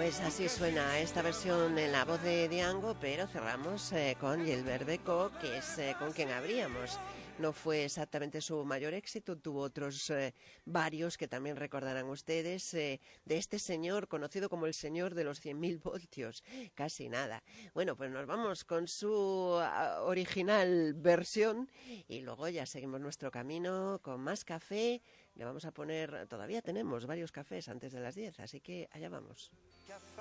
Pues así suena esta versión en la voz de Diango, pero cerramos con Gilbert Becot, que es con quien abríamos. No fue exactamente su mayor éxito, tuvo otros varios que también recordarán ustedes, de este señor conocido como el señor de los 100.000 voltios, casi nada. Bueno, pues nos vamos con su original versión y luego ya seguimos nuestro camino con más café. Le vamos a poner, todavía tenemos varios cafés antes de las 10, así que allá vamos.